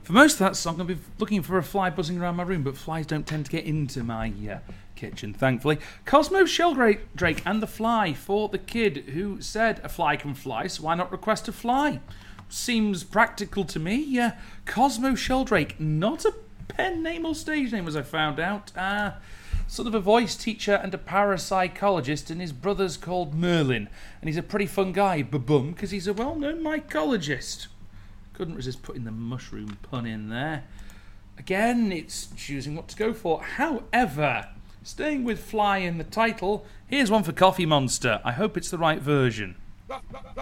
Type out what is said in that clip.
For most of that song, I'll be looking for a fly buzzing around my room, but flies don't tend to get into my kitchen, thankfully. Cosmo Sheldrake and the Fly for the kid who said a fly can fly, so why not request a fly? Seems practical to me. Cosmo Sheldrake, not a pen name or stage name, as I found out. Sort of a voice teacher and a parapsychologist, and his brother's called Merlin. And he's a pretty fun guy, ba-bum, because he's a well-known mycologist. Couldn't resist putting the mushroom pun in there. Again, it's choosing what to go for. However, staying with fly in the title, here's one for Coffee Monster. I hope it's the right version.